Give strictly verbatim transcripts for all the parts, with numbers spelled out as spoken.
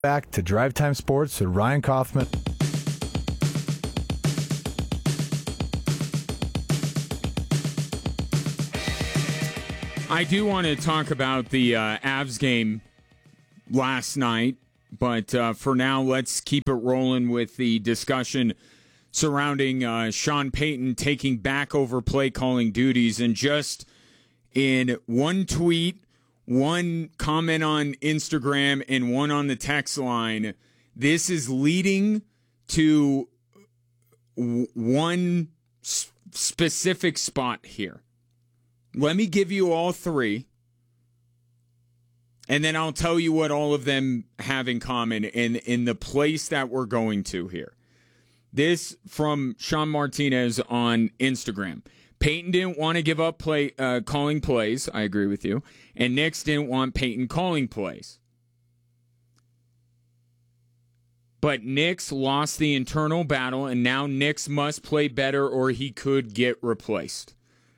Back to Drive Time Sports with Ryan Kaufman. I do want to talk about the uh, Avs game last night, but uh, for now, let's keep it rolling with the discussion surrounding uh, Sean Payton taking back over play calling duties. And just in one tweet, one comment on Instagram, and one on the text line, this is leading to w- one s- specific spot here. Let me give you all three, and then I'll tell you what all of them have in common in, in the place that we're going to here. This from Sean Martinez on Instagram. Peyton didn't want to give up play uh, calling plays. I agree with you. And Knicks didn't want Peyton calling plays. But Knicks lost the internal battle, and now Knicks must play better or he could get replaced.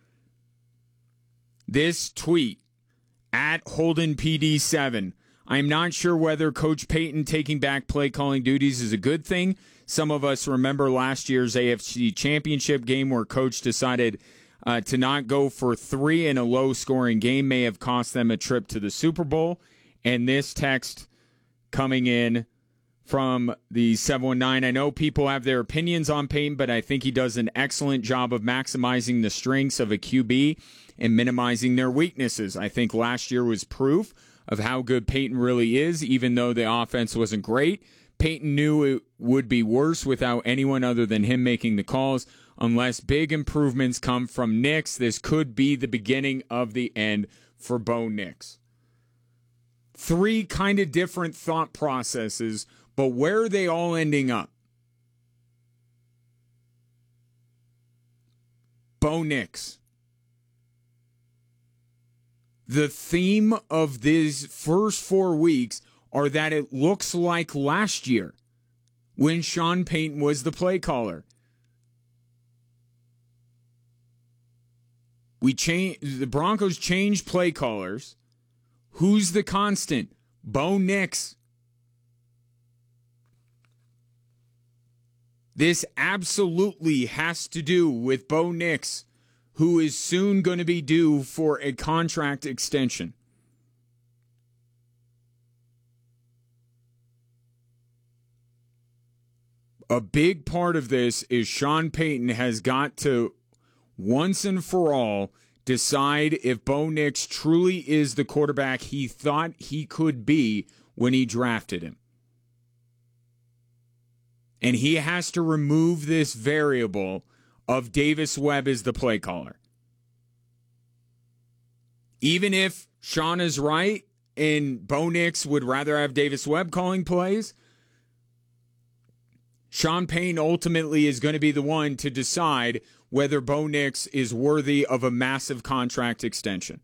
This tweet, at Holden P D seven, I'm not sure whether Coach Payton taking back play calling duties is a good thing. Some of us remember last year's A F C Championship game where Coach decided uh, to not go for three in a low-scoring game may have cost them a trip to the Super Bowl. And this text coming in from the seven one nine. I know people have their opinions on Payton, but I think he does an excellent job of maximizing the strengths of a Q B and minimizing their weaknesses. I think last year was proof of how good Payton really is, even though the offense wasn't great. Payton knew it would be worse without anyone other than him making the calls. Unless big improvements come from Knicks, this could be the beginning of the end for Bo Nix. Three kind of different thought processes, but where are they all ending up? Bo Nix. The theme of these first four weeks are that it looks like last year when Sean Payton was the play caller. We change, the Broncos changed play callers. Who's the constant? Bo Nix. This absolutely has to do with Bo Nix, who is soon going to be due for a contract extension. A big part of this is Sean Payton has got to, once and for all, decide if Bo Nix truly is the quarterback he thought he could be when he drafted him. And he has to remove this variable of Davis Webb as the play caller. Even if Sean is right and Bo Nix would rather have Davis Webb calling plays, Sean Payton ultimately is going to be the one to decide whether Bo Nix is worthy of a massive contract extension.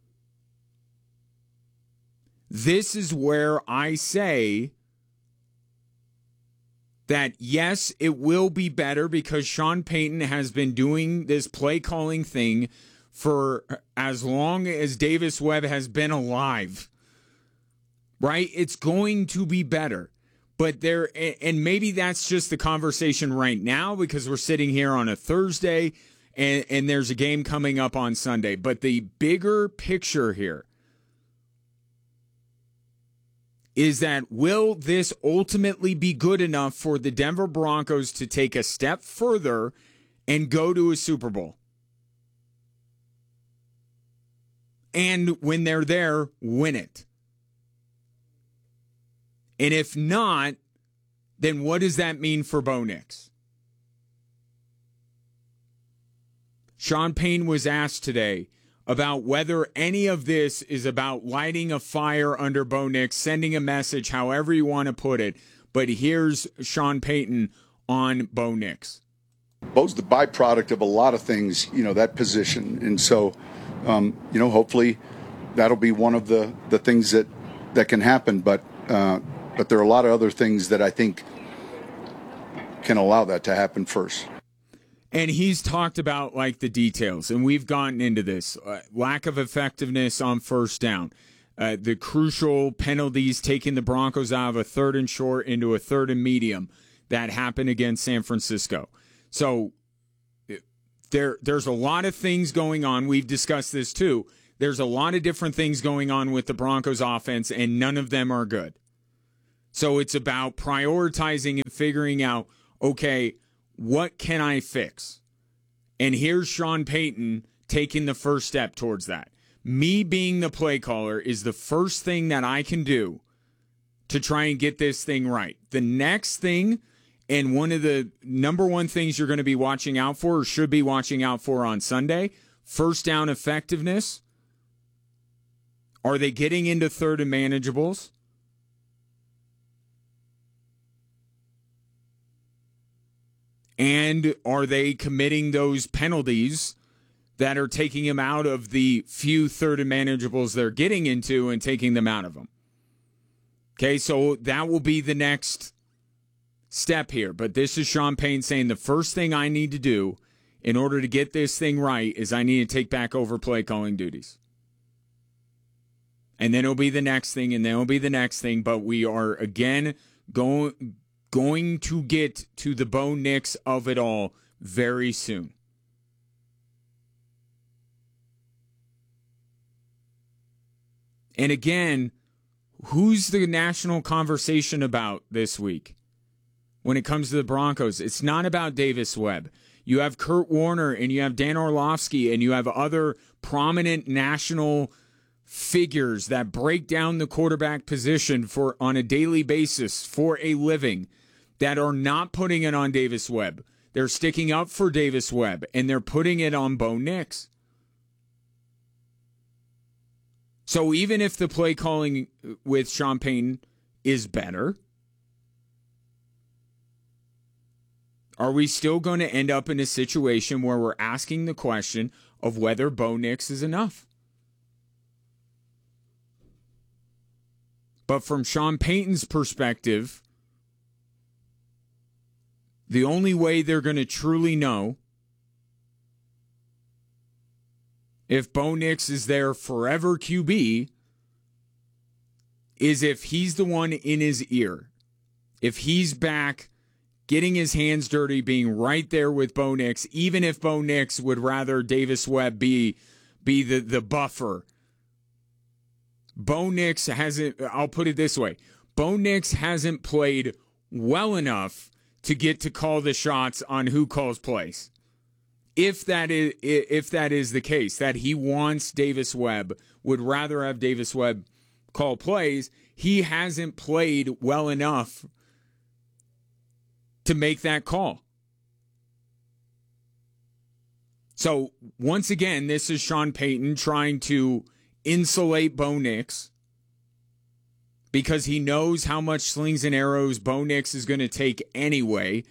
This is where I say that, yes, it will be better because Sean Payton has been doing this play calling thing for as long as Davis Webb has been alive. Right? It's going to be better. But there, and maybe that's just the conversation right now because we're sitting here on a Thursday and, and there's a game coming up on Sunday. But the bigger picture here is that will this ultimately be good enough for the Denver Broncos to take a step further and go to a Super Bowl? And when they're there, win it. And if not, then what does that mean for Bo Nix? Sean Payton was asked today about whether any of this is about lighting a fire under Bo Nix, sending a message, however you want to put it. But here's Sean Payton on Bo Nix. Bo's the byproduct of a lot of things, you know, that position. And so, um, you know, hopefully that'll be one of the, the things that, that can happen. But, uh, but there are a lot of other things that I think can allow that to happen first. And he's talked about, like, the details, and we've gotten into this. Uh, lack of effectiveness on first down. uh, the crucial penalties, taking the Broncos out of a third and short into a third and medium that happened against San Francisco. So there, there's a lot of things going on. We've discussed this too. There's a lot of different things going on with the Broncos offense, and none of them are good. So it's about prioritizing and figuring out, okay, what can I fix? And here's Sean Payton taking the first step towards that. Me being the play caller is the first thing that I can do to try and get this thing right. The next thing, and one of the number one things you're going to be watching out for, or should be watching out for on Sunday, first down effectiveness. Are they getting into third and manageables? And are they committing those penalties that are taking them out of the few third and manageables they're getting into and taking them out of them? Okay, so that will be the next step here. But this is Sean Payton saying the first thing I need to do in order to get this thing right is I need to take back over play calling duties. And then it'll be the next thing, and then it'll be the next thing. But we are, again, going going to get to the Bo Nix of it all very soon. And again, who's the national conversation about this week when it comes to the Broncos? It's not about Davis Webb. You have Kurt Warner, and you have Dan Orlovsky, and you have other prominent national figures that break down the quarterback position for on a daily basis for a living that are not putting it on Davis Webb. They're sticking up for Davis Webb, and they're putting it on Bo Nix. So even if the play calling with Sean Payton is better, are we still going to end up in a situation where we're asking the question of whether Bo Nix is enough? But from Sean Payton's perspective, the only way they're going to truly know if Bo Nix is their forever Q B is if he's the one in his ear. If he's back, getting his hands dirty, being right there with Bo Nix, even if Bo Nix would rather Davis Webb be, be the, the buffer. Bo Nix hasn't, I'll put it this way, Bo Nix hasn't played well enough to get to call the shots on who calls plays. If that is if that is the case, that he wants Davis Webb, would rather have Davis Webb call plays, he hasn't played well enough to make that call. So, once again, this is Sean Payton trying to insulate Bo Nix because he knows how much slings and arrows Bo Nix is going to take anyway.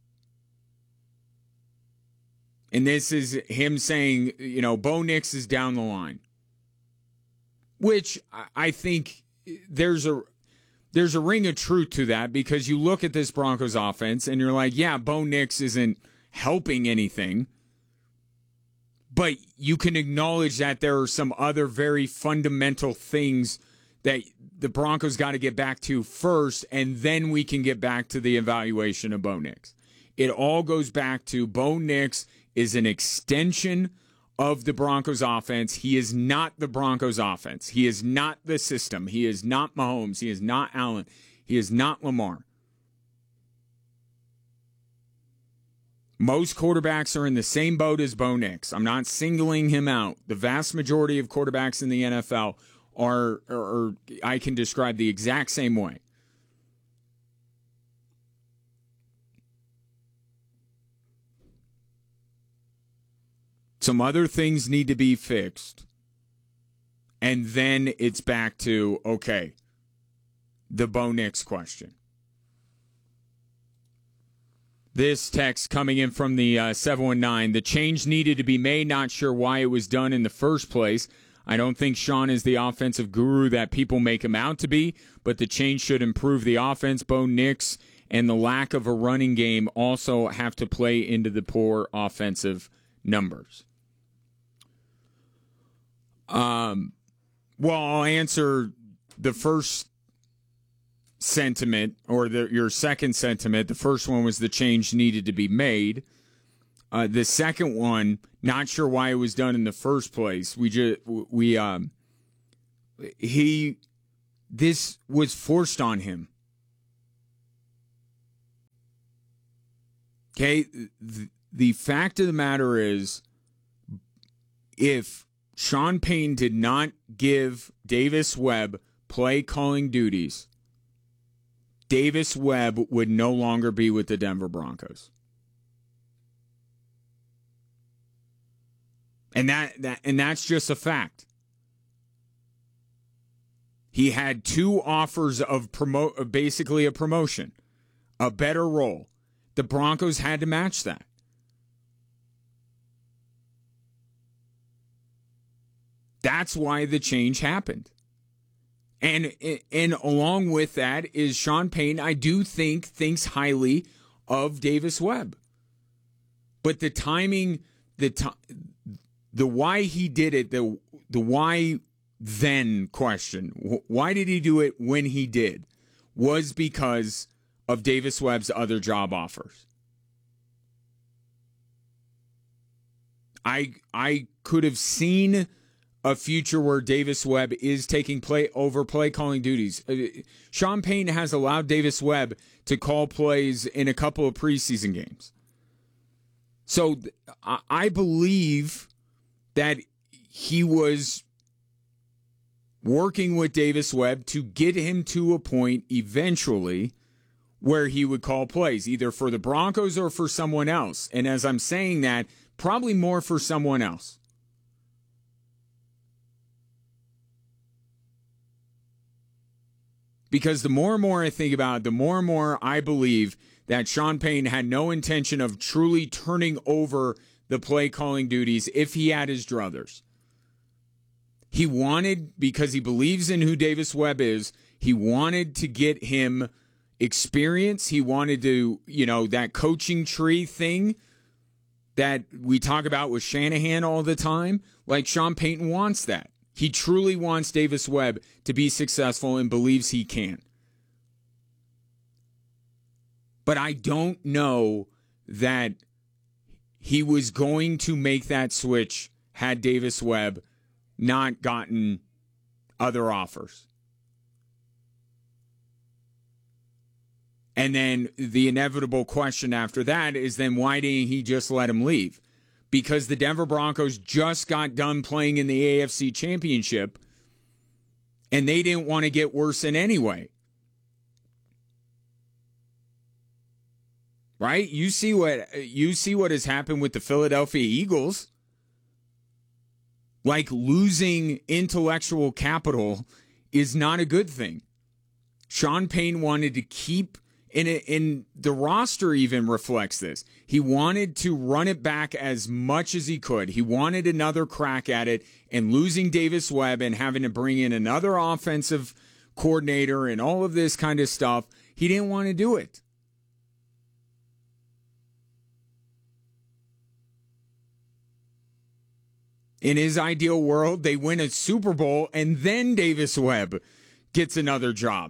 And this is him saying, you know, Bo Nix is down the line. Which I think there's a there's a ring of truth to that, because you look at this Broncos offense and you're like, yeah, Bo Nix isn't helping anything. But you can acknowledge that there are some other very fundamental things that the Broncos got to get back to first, and then we can get back to the evaluation of Bo Nix. It all goes back to Bo Nix is an extension of the Broncos offense. He is not the Broncos offense. He is not the system. He is not Mahomes. He is not Allen. He is not Lamar. Most quarterbacks are in the same boat as Bo Nix. I'm not singling him out. The vast majority of quarterbacks in the N F L are, or I can describe the exact same way. Some other things need to be fixed. And then it's back to, okay, the Bo Nix question. This text coming in from the uh, seven one nine. The change needed to be made. Not sure why it was done in the first place. I don't think Sean is the offensive guru that people make him out to be, but the change should improve the offense. Bo Nix and the lack of a running game also have to play into the poor offensive numbers. Um, Well, I'll answer the first sentiment, or the, your second sentiment. The first one was the change needed to be made. Uh, the second one, not sure why it was done in the first place. We just we um he this was forced on him. Okay, the, the fact of the matter is, if Sean Payton did not give Davis Webb play calling duties, Davis Webb would no longer be with the Denver Broncos. And that, that and that's just a fact. He had two offers of promote basically a promotion, a better role. The Broncos had to match that. That's why the change happened. And and along with that is Sean Payton, I do think, thinks highly of Davis Webb. But the timing, the to, the why he did it, the the why then question, why did he do it when he did, was because of Davis Webb's other job offers. I I could have seen a future where Davis Webb is taking play over play calling duties. Uh, Sean Payton has allowed Davis Webb to call plays in a couple of preseason games. So th- I believe that he was working with Davis Webb to get him to a point eventually where he would call plays, either for the Broncos or for someone else. And as I'm saying that, probably more for someone else. Because the more and more I think about it, the more and more I believe that Sean Payton had no intention of truly turning over the play calling duties if he had his druthers. He wanted, because he believes in who Davis Webb is, he wanted to get him experience. He wanted to, you know, that coaching tree thing that we talk about with Shanahan all the time. Like, Sean Payton wants that. He truly wants Davis Webb to be successful and believes he can. But I don't know that he was going to make that switch had Davis Webb not gotten other offers. And then the inevitable question after that is, then why didn't he just let him leave? Because the Denver Broncos just got done playing in the A F C Championship, and they didn't want to get worse in anyway. Right? You see what you see what has happened with the Philadelphia Eagles. Like, losing intellectual capital is not a good thing. Sean Payton wanted to keep, and in the roster even reflects this, he wanted to run it back as much as he could. He wanted another crack at it, and losing Davis Webb and having to bring in another offensive coordinator and all of this kind of stuff, he didn't want to do it. In his ideal world, they win a Super Bowl, and then Davis Webb gets another job.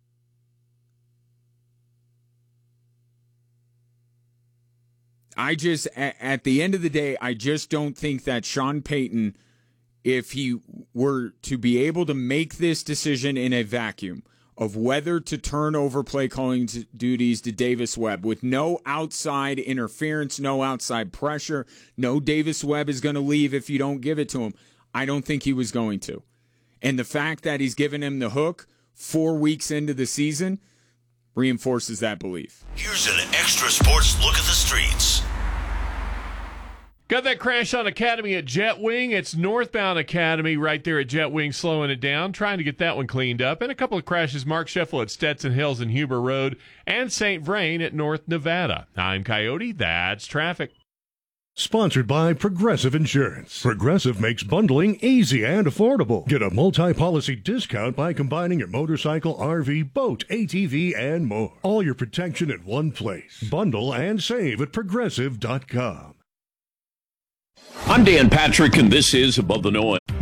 I just, at the end of the day, I just don't think that Sean Payton, if he were to be able to make this decision in a vacuum of whether to turn over play calling duties to Davis Webb with no outside interference, no outside pressure, no Davis Webb is going to leave if you don't give it to him, I don't think he was going to. And the fact that he's given him the hook four weeks into the season reinforces that belief. Here's an extra sports look at the streets. Got that crash on Academy at Jetwing. It's northbound Academy right there at Jetwing, slowing it down, trying to get that one cleaned up. And a couple of crashes, Mark Scheffel at Stetson Hills and Huber Road, and Saint Vrain at North Nevada. I'm Coyote. That's traffic. Sponsored by Progressive Insurance. Progressive makes bundling easy and affordable. Get a multi-policy discount by combining your motorcycle, R V, boat, A T V, and more. All your protection in one place. Bundle and save at progressive dot com. I'm Dan Patrick, and this is Above the Noise.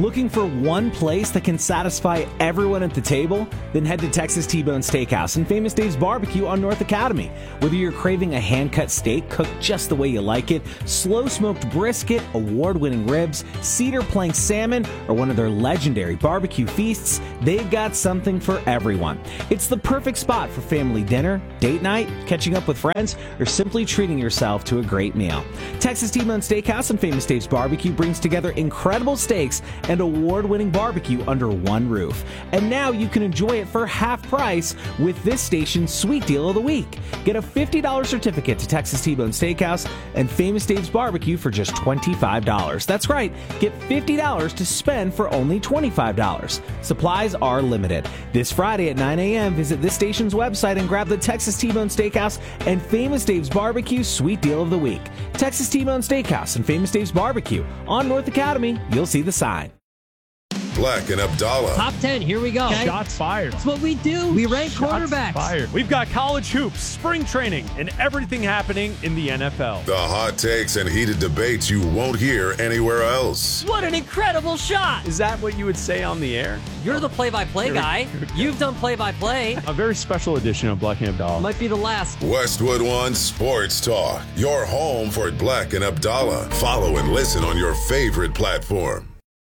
Looking for one place that can satisfy everyone at the table? Then head to Texas T-Bone Steakhouse and Famous Dave's Barbecue on North Academy. Whether you're craving a hand-cut steak cooked just the way you like it, slow-smoked brisket, award-winning ribs, cedar plank salmon, or one of their legendary barbecue feasts, they've got something for everyone. It's the perfect spot for family dinner, date night, catching up with friends, or simply treating yourself to a great meal. Texas T-Bone Steakhouse and Famous Dave's Barbecue brings together incredible steaks and award-winning barbecue under one roof. And now you can enjoy it for half price with this station's Sweet Deal of the Week. Get a fifty dollars certificate to Texas T-Bone Steakhouse and Famous Dave's Barbecue for just twenty-five dollars. That's right, get fifty dollars to spend for only twenty-five dollars. Supplies are limited. This Friday at nine a.m., visit this station's website and grab the Texas T-Bone Steakhouse and Famous Dave's Barbecue Sweet Deal of the Week. Texas T-Bone Steakhouse and Famous Dave's Barbecue on North Academy. You'll see the sign. Black and Abdallah. Top ten, here we go. Okay. Shots fired. That's what we do. We rank Shots quarterbacks. Fired. We've got college hoops, spring training, and everything happening in the N F L. The hot takes and heated debates you won't hear anywhere else. What an incredible shot. Is that what you would say on the air? You're the play-by-play guy. You've done play-by-play. A very special edition of Black and Abdallah. Might be the last. Westwood One Sports Talk. Your home for Black and Abdallah. Follow and listen on your favorite platform.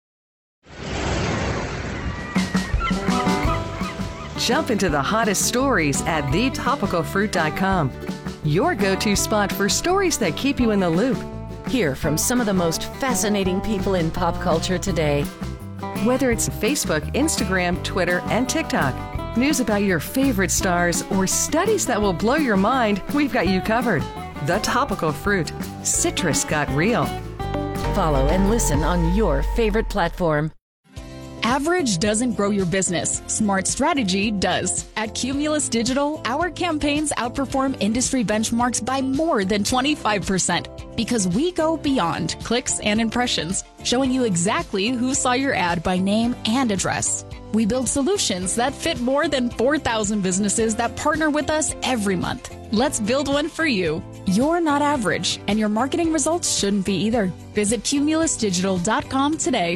Jump into the hottest stories at the topical fruit dot com. Your go-to spot for stories that keep you in the loop. Hear from some of the most fascinating people in pop culture today. Whether it's Facebook, Instagram, Twitter, and TikTok, news about your favorite stars, or studies that will blow your mind, we've got you covered. The Topical Fruit. Citrus got real. Follow and listen on your favorite platform. Average doesn't grow your business. Smart strategy does. At Cumulus Digital, our campaigns outperform industry benchmarks by more than twenty-five percent because we go beyond clicks and impressions, showing you exactly who saw your ad by name and address. We build solutions that fit more than four thousand businesses that partner with us every month. Let's build one for you. You're not average, and your marketing results shouldn't be either. Visit cumulus digital dot com today.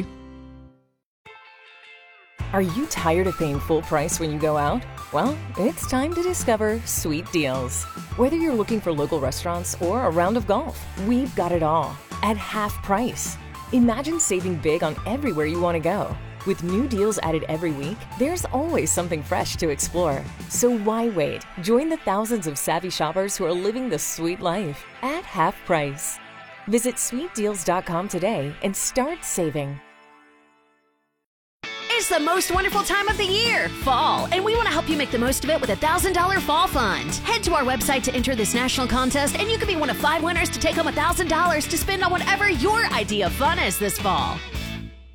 Are you tired of paying full price when you go out? Well, it's time to discover Sweet Deals. Whether you're looking for local restaurants or a round of golf, we've got it all at half price. Imagine saving big on everywhere you want to go. With new deals added every week, there's always something fresh to explore. So why wait? Join the thousands of savvy shoppers who are living the sweet life at half price. Visit sweet deals dot com today and start saving. It's the most wonderful time of the year, fall, and we want to help you make the most of it with a one thousand dollars Fall Fund. Head to our website to enter this national contest, and you could be one of five winners to take home one thousand dollars to spend on whatever your idea of fun is this fall.